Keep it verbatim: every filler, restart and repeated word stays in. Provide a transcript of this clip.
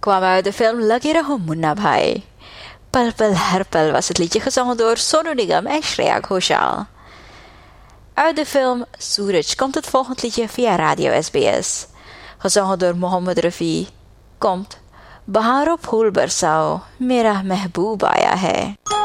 kwamen uit de film Lage Raho Munna Bhai. Pal Pal Har Pal was het liedje gezongen door Sonu Nigam en Shreya Ghoshal. Uit de film Suraj komt het volgende liedje via Radio S B S. Gezongen door Mohammed Rafi komt Baharo Phool Barsao, Mera Mehboob Aaya Hai.